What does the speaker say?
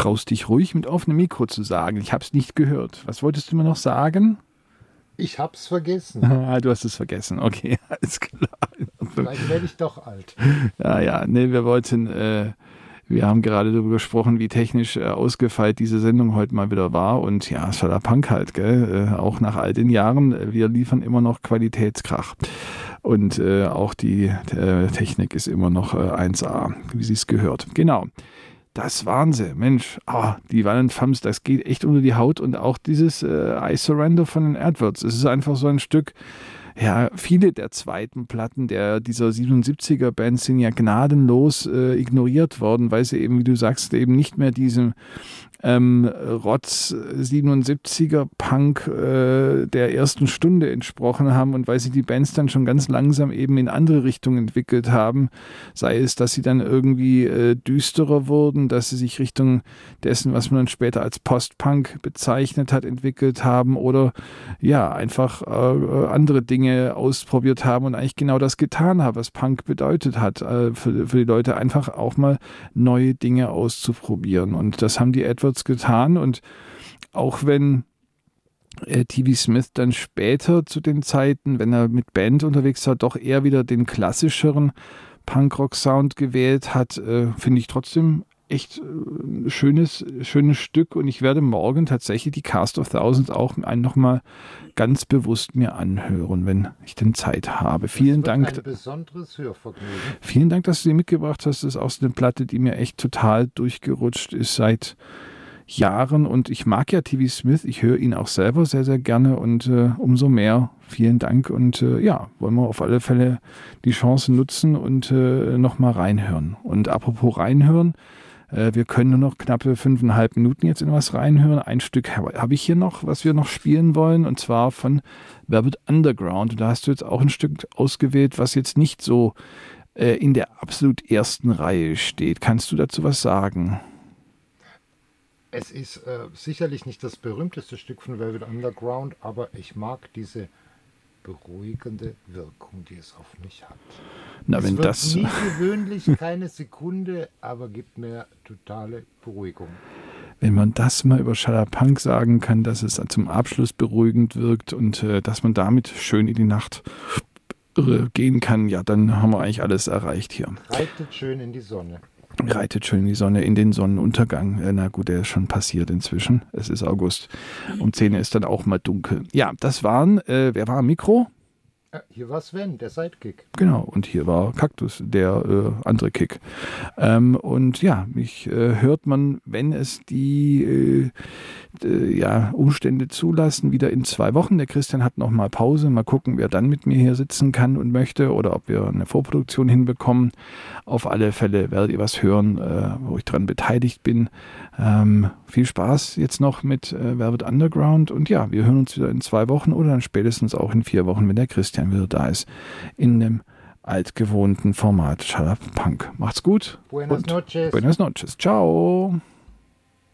traust dich ruhig mit offenem Mikro zu sagen. Ich habe es nicht gehört. Was wolltest du mir noch sagen? Ich hab's vergessen. Ah, du hast es vergessen. Okay, alles klar. Vielleicht werde ich doch alt. Ja, nee, wir haben gerade darüber gesprochen, wie technisch ausgefeilt diese Sendung heute mal wieder war. Und ja, Schallerpunk halt, gell? Auch nach all den Jahren, wir liefern immer noch Qualitätskrach. Und auch die Technik ist immer noch 1A, wie sie es gehört. Genau. Das waren sie. Mensch, die Violent Femmes, das geht echt unter die Haut. Und auch dieses I Surrender von den Edwards. Es ist einfach so ein Stück. Ja, viele der zweiten Platten dieser 77er-Band sind ja gnadenlos ignoriert worden, weil sie eben, wie du sagst, eben nicht mehr diesem Rotz 77er Punk der ersten Stunde entsprochen haben und weil sich die Bands dann schon ganz langsam eben in andere Richtungen entwickelt haben, sei es, dass sie dann irgendwie düsterer wurden, dass sie sich Richtung dessen, was man dann später als Post-Punk bezeichnet hat, entwickelt haben oder ja, einfach andere Dinge ausprobiert haben und eigentlich genau das getan haben, was Punk bedeutet hat, für die Leute einfach auch mal neue Dinge auszuprobieren und das haben die Edwards getan und auch wenn T.V. Smith dann später zu den Zeiten, wenn er mit Band unterwegs war, doch eher wieder den klassischeren Punkrock-Sound gewählt hat, finde ich trotzdem echt ein schönes Stück und ich werde morgen tatsächlich die Cast of Thousands auch nochmal ganz bewusst mir anhören, wenn ich denn Zeit habe. Vielen Dank. Ein besonderes Hörvergnügen. Vielen Dank, dass du sie mitgebracht hast. Das ist auch so eine Platte, die mir echt total durchgerutscht ist seit Jahren und ich mag ja T.V. Smith, ich höre ihn auch selber sehr, sehr gerne und umso mehr vielen Dank und ja, wollen wir auf alle Fälle die Chance nutzen und nochmal reinhören. Und apropos reinhören, wir können nur noch knappe 5,5 Minuten jetzt in was reinhören. Ein Stück habe ich hier noch, was wir noch spielen wollen und zwar von Velvet Underground. Und da hast du jetzt auch ein Stück ausgewählt, was jetzt nicht so in der absolut ersten Reihe steht. Kannst du dazu was sagen? Es ist sicherlich nicht das berühmteste Stück von Velvet Underground, aber ich mag diese beruhigende Wirkung, die es auf mich hat. Na, wenn wird das nie gewöhnlich, keine Sekunde, aber gibt mir totale Beruhigung. Wenn man das mal über Schallerpunk sagen kann, dass es zum Abschluss beruhigend wirkt und dass man damit schön in die Nacht gehen kann, ja, dann haben wir eigentlich alles erreicht hier. Reitet schön in die Sonne. Reitet schön die Sonne in den Sonnenuntergang. Na gut, der ist schon passiert inzwischen. Es ist August. Um 10 ist dann auch mal dunkel. Ja, das waren, wer war am Mikro? Hier war Sven, der Sidekick. Genau, und hier war Kaktus, der andere Kick. Und ja, mich hört man, wenn es die Umstände zulassen, wieder in 2 Wochen. Der Christian hat noch mal Pause. Mal gucken, wer dann mit mir hier sitzen kann und möchte oder ob wir eine Vorproduktion hinbekommen. Auf alle Fälle werdet ihr was hören, wo ich dran beteiligt bin. Viel Spaß jetzt noch mit Velvet Underground und ja, wir hören uns wieder in 2 Wochen oder dann spätestens auch in 4 Wochen, wenn der Christian wieder da ist, in dem altgewohnten Format Schallerpunk. Macht's gut. Buenas noches. Buenas noches. Ciao.